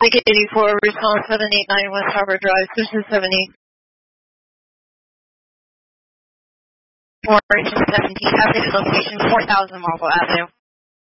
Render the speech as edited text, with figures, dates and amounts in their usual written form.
Lake 84, response 789 West Harbor Drive, Station 70. 4 17, traffic location 4000 Marble Avenue.